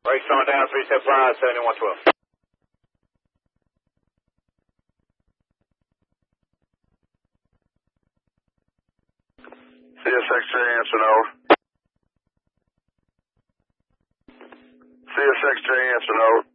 Brakes on down, 375, 7112. CSX-J answering over. CSX-J answering over.